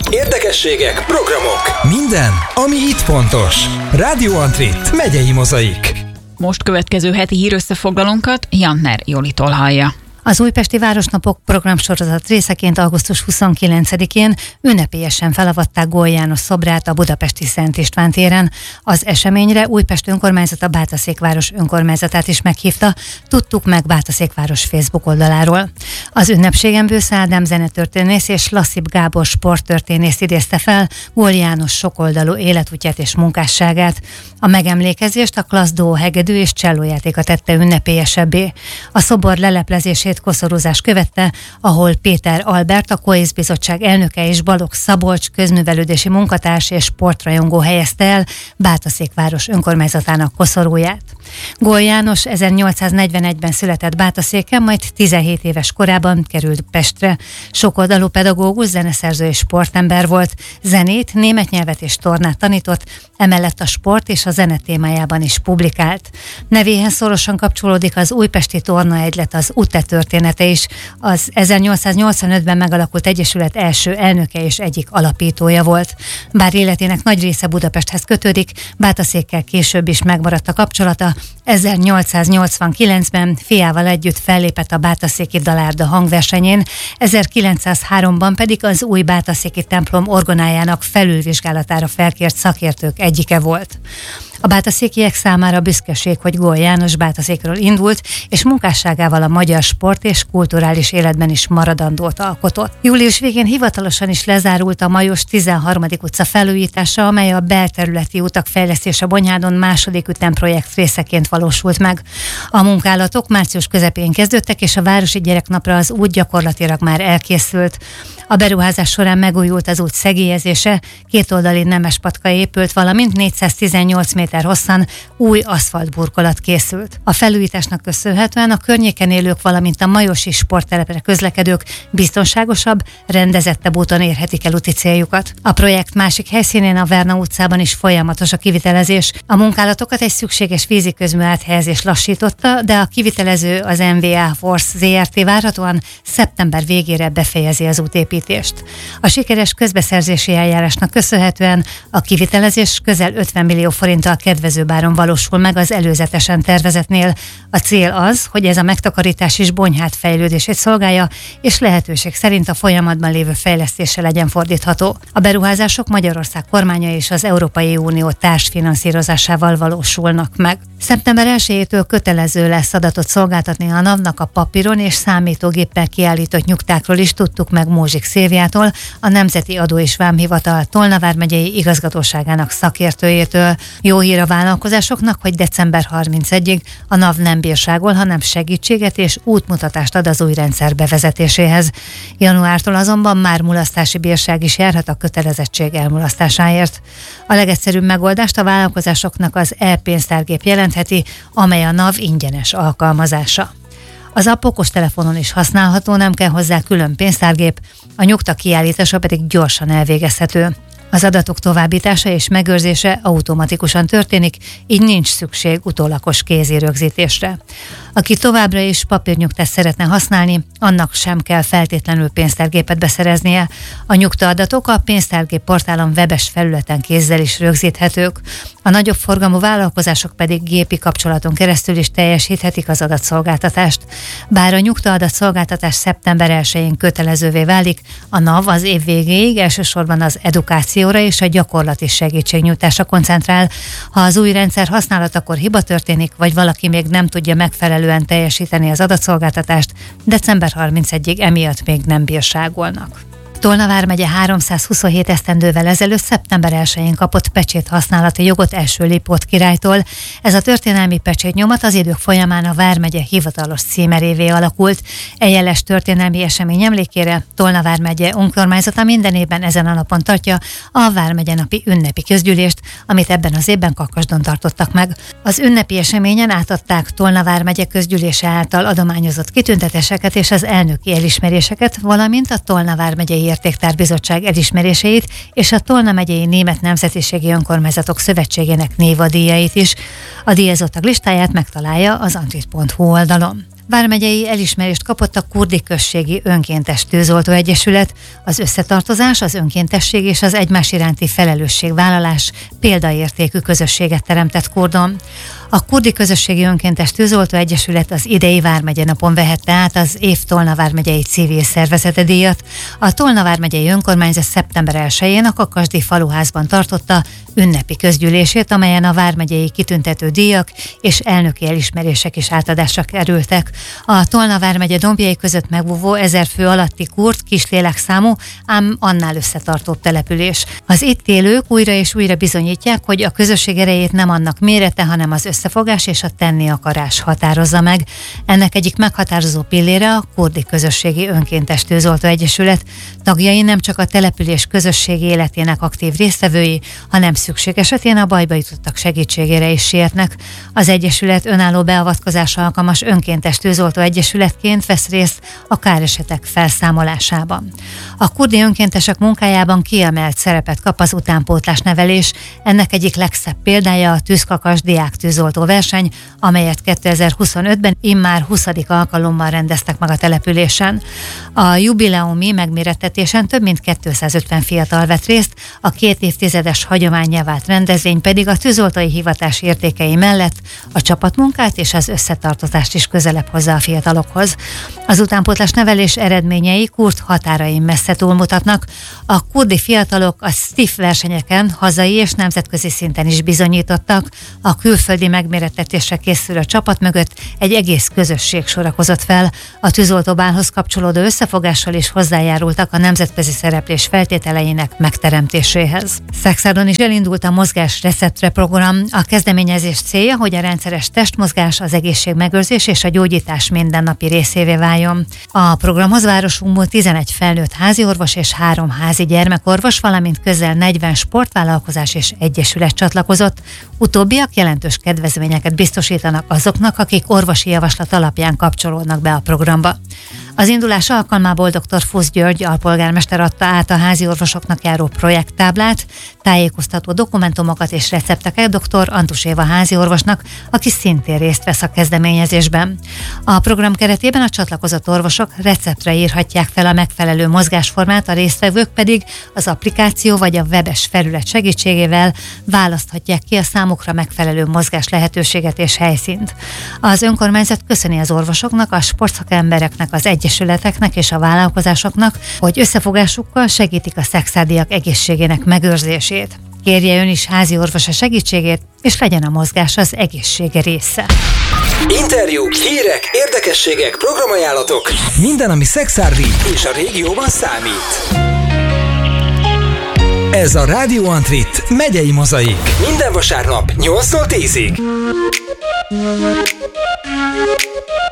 Érdekességek, programok. Minden, ami itt fontos. Rádió Antrit, megyei mozaik. Most következő heti hírösszefoglalónkat Jantner Jolitól hallja. Az Újpesti Városnapok programsorozat részeként augusztus 29-én ünnepélyesen felavatták Góly János szobrát a budapesti Szent István téren. Az eseményre Újpest önkormányzata Bátaszékváros önkormányzatát is meghívta, tudtuk meg Bátaszékváros Facebook oldaláról. Az ünnepségen Bősze Ádám zenetörténész és Lasszib Gábor sporttörténész idézte fel Góly János sokoldalú életútját és munkásságát. A megemlékezést a klassz-duó hegedű és csellójátéka tette ünnepélyesebbé. A szobor leleplezését koszorúzás követte, ahol Péter Albert, a Koész Bizottság elnöke és Balogh Szabolcs közművelődési munkatárs és sportrajongó helyezte el Bátaszékváros önkormányzatának koszorúját. Góly János 1841-ben született Bátaszéken, majd 17 éves korában került Pestre. Sokoldalú pedagógus, zeneszerző és sportember volt. Zenét, német nyelvet és tornát tanított, emellett a sport és a zene témájában is publikált. Nevéhez szorosan kapcsolódik az újpesti tornaegylet, az UTE története is. Az 1885-ben megalakult egyesület első elnöke és egyik alapítója volt. Bár életének nagy része Budapesthez kötődik, Bátaszékkel később is megmaradt a kapcsolata. 1889-ben fiával együtt fellépett a Bátaszéki Dalárda hangversenyén, 1903-ban pedig az új bátaszéki templom orgonájának felülvizsgálatára felkért szakértők egyike volt. A bátaszékiek számára büszkeség, hogy Góly János Bátaszékről indult, és munkásságával a magyar sport és kulturális életben is maradandót alkotott. Július végén hivatalosan is lezárult a Majos 13. utca felújítása, amely a belterületi utak fejlesztése Bonyhádon második ütemprojekt részeként valósult meg. A munkálatok március közepén kezdődtek, és a városi gyereknapra az út gyakorlatilag már elkészült. A beruházás során megújult az út szegélyezése, kétoldali nemespatka épült, valamint 418 méter hosszan új aszfaltburkolat készült. A felújításnak köszönhetően a környéken élők, valamint a majosi sporttelepre közlekedők biztonságosabb, rendezettebb úton érhetik el úti céljukat. A projekt másik helyszínén, a Verna utcában is folyamatos a kivitelezés. A munkálatokat egy szükséges víziközmű áthelyezés lassította, de a kivitelező, az MVA Force ZRT várhatóan szeptember végére befejezi az útépítést. A sikeres közbeszerzési eljárásnak köszönhetően a kivitelezés közel 50 millió forinttal kedvezőbb áron valósul meg az előzetesen tervezetnél. A cél az, hogy ez a megtakarítás is Bonyhád fejlődését szolgálja, és lehetőség szerint a folyamatban lévő fejlesztésre legyen fordítható. A beruházások Magyarország kormánya és az Európai Unió társfinanszírozásával valósulnak meg. Szeptember 1-től kötelező lesz adatot szolgáltatni a NAV-nak a papíron és számítógéppel kiállított nyugtákról is, tudtuk meg Mózsik Szilviától, a Nemzeti Adó és Vámhivatal Tolna vármegyei igazgatóságának szakértőjétől. Jó hír a vállalkozásoknak, hogy december 31-ig a NAV nem bírságol, hanem segítséget és útmutatást ad az új rendszer bevezetéséhez. Januártól azonban már mulasztási bírság is járhat a kötelezettség elmulasztásáért. A legegyszerűbb megoldást a vállalkozásoknak az e-pénztárgép jelentheti, amely a NAV ingyenes alkalmazása. Az app okostelefonon is használható, nem kell hozzá külön pénztárgép, a nyugta kiállítása pedig gyorsan elvégezhető. Az adatok továbbítása és megőrzése automatikusan történik, így nincs szükség utólagos kézi rögzítésre. Aki továbbra is papírnyugtát szeretne használni, annak sem kell feltétlenül pénztárgépet beszereznie. A nyugtaadatok a pénztárgép portálon webes felületen kézzel is rögzíthetők. A nagyobb forgalmú vállalkozások pedig gépi kapcsolaton keresztül is teljesíthetik az adatszolgáltatást. Bár a nyugtaadatszolgáltatás szeptember 1-én kötelezővé válik, a NAV az év végéig elsősorban az edukációra és a gyakorlati segítségnyújtásra koncentrál. Ha az új rendszer használatakor hiba történik, vagy valaki még nem tudja megfelelően teljesíteni az adatszolgáltatást, december 31-ig emiatt még nem bírságolnak. Tolna vármegye 327 esztendővel ezelőtt szeptember 1-én kapott pecsét használati jogot első Lipót királytól. Ez a történelmi pecsétnyomat az idők folyamán a vármegye hivatalos címerévé alakult. Jeles történelmi esemény emlékére Tolna vármegye önkormányzata minden évben ezen a napon tartja a vármegye napi ünnepi közgyűlést, amit ebben az évben Kakasdon tartottak meg. Az ünnepi eseményen átadták Tolna vármegye közgyűlése által adományozott kitüntetéseket és az elnöki elismeréseket, valamint a Tolna vármegyei Értéktárbizottság elismeréseit és a Tolna megyei Német Nemzetiségi Önkormányzatok Szövetségének névadíjait is. A díjazottak listáját megtalálja az antrit.hu oldalon. Vármegyei elismerést kapott a Kurdi Községi Önkéntes Tűzoltó Egyesület. Az összetartozás, az önkéntesség és az egymás iránti felelősségvállalás példaértékű közösséget teremtett Kurdon. A Kurdi Közösségi Önkéntes Tűzoltó Egyesület az idei Vármegye napon vehette át az év Tolna vármegyei civil szervezete díjat. A Tolna vármegyei önkormányzat szeptember 1-én a Kakasdi faluházban tartotta ünnepi közgyűlését, amelyen a vármegyei kitüntető díjak és elnöki elismerések is átadásra kerültek. A Tolna vármegye dombjai között megbúvó 1000 fő alatti kurd, kis lélekszámú, ám annál összetartóbb település. Az itt élők újra és újra bizonyítják, hogy a közösség erejét nem annak mérete, hanem az összefogás és a tenni akarás határozza meg. Ennek egyik meghatározó pillére a Kurdi Közösségi Önkéntes Tűzoltó Egyesület. Tagjai nem csak a település közösségi életének aktív résztvevői, hanem szükség esetén a bajba jutottak segítségére is sietnek. Az egyesület önálló beavatkozásra alkalmas önkéntes tűzoltó egyesületként vesz részt a káresetek felszámolásában. A kurdi önkéntesek munkájában kiemelt szerepet kap az utánpótlás nevelés. Ennek egyik legszebb példája a Tűzkakas diák tűzoltó verseny, amelyet 2025-ben immár 20. alkalommal rendeztek meg a településen. A jubileumi megmérettetésen több mint 250 fiatal vett részt, a 2 évtizedes hagyománnyá vált rendezvény pedig a tűzoltói hivatás értékei mellett a csapatmunkát és az összetartozást is közelebb hozza a fiatalokhoz. Az utánpótlás nevelés eredményei kurd határain messze túlmutatnak. A kurdi fiatalok a STIF versenyeken hazai és nemzetközi szinten is bizonyítottak. A külföldi megmérettetésre készülő csapat mögött egy egész közösség sorakozott fel. A tűzoltóbálhoz kapcsolódó összefogással is hozzájárultak a nemzetközi szereplés feltételeinek megteremtéséhez. Szekszádon is elindult a Mozgás Receptre program. A kezdeményezés célja, hogy a rendszeres testmozgás, az egészségmegőrzés és a gyógyítás mindennapi részévé váljon. A programhoz városunkból 11 felnőtt háziorvos és 3 házi gyermekorvos, valamint közel 40 sportvállalkozás és egyesület csatlakozott. Utóbbiak jelentős kedvezményeket biztosítanak azoknak, akik orvosi javaslat alapján kapcsolódnak be a programba. Az indulás alkalmából dr. Fusz György alpolgármester adta át a házi orvosoknak járó projekttáblát, tájékoztató dokumentumokat és recepteket dr. Antus Éva háziorvosnak, aki szintén részt vesz a kezdeményezésben. A program keretében a csatlakozott orvosok receptre írhatják fel a megfelelő mozgásformát, a résztvevők pedig az applikáció vagy a webes felület segítségével választhatják ki a számukra megfelelő mozgás lehetőséget és helyszínt. Az önkormányzat köszöni az orvosoknak, a sportszakembereknek, az egyesületeknek és a vállalkozásoknak, hogy összefogásukkal segítik a szexádiak egészségének megőrzését. Kérje ön is házi orvosa segítségét, és legyen a mozgás az egészsége része. Interjúk, hírek, érdekességek, programajánlatok. Minden, ami Szekszárdi És a régióban számít. Ez a Rádió Antrit megyei mozaik. Minden vasárnap 8-tól 10-ig.